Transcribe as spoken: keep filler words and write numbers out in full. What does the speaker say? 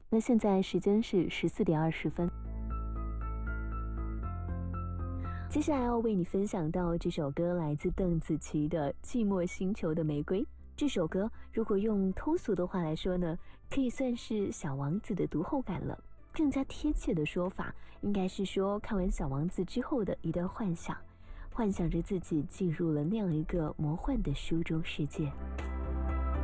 那现在时间是十四点二十分。接下来要为你分享到这首歌来自邓紫棋的《寂寞星球的玫瑰》。这首歌如果用通俗的话来说呢，可以算是小王子的读后感了。更加贴切的说法应该是说，看完小王子之后的一段幻想，幻想着自己进入了那样一个魔幻的书中世界。